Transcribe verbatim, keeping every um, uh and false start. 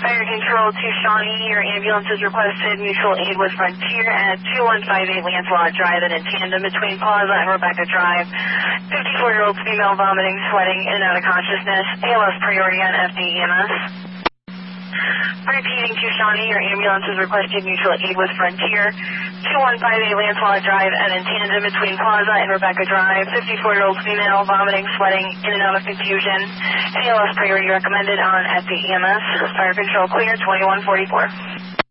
Fire Control to Shawnee, your ambulance is requested. Mutual aid with Frontier at two one five eight Lancelot Drive and in tandem between Plaza and Rebecca Drive. fifty-four-year-old female vomiting, sweating, in and out of consciousness. A L S priority on F D E M S. Repeating to Shawnee, your ambulance is requested. Mutual aid with Frontier. two one five eight Lancelot Drive and in tandem between Plaza and Rebecca Drive. fifty-four-year-old female, vomiting, sweating, in and out of confusion. A L S priority recommended on F D E M S. Fire Control clear, twenty-one forty-four.